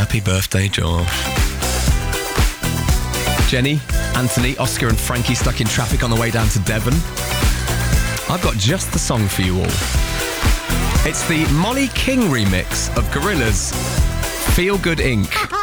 Happy birthday, George. Jenny, Anthony, Oscar and Frankie stuck in traffic on the way down to Devon. I've got just the song for you all. It's the Molly King remix of Gorillaz' Feel Good Inc.